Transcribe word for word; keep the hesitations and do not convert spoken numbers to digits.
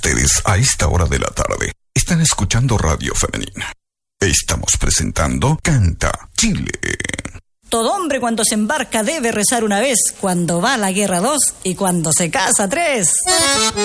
ustedes a esta hora de la tarde. Están escuchando Radio Femenina. Estamos presentando Canta Chile. Todo hombre cuando se embarca debe rezar una vez, cuando va a la guerra dos y cuando se casa tres.